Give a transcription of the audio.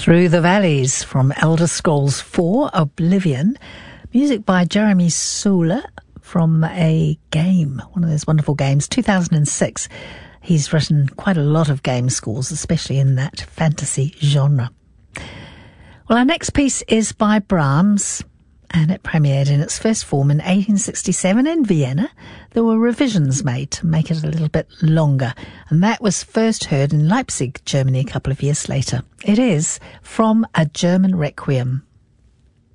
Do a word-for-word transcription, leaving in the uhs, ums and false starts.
Through the Valleys from Elder Scrolls four, Oblivion. Music by Jeremy Soule from a game, one of those wonderful games, two thousand six. He's written quite a lot of game scores, especially in that fantasy genre. Well, our next piece is by Brahms, and it premiered in its first form in eighteen sixty-seven in Vienna. There were revisions made to make it a little bit longer, and that was first heard in Leipzig, Germany, a couple of years later. It is From a German Requiem.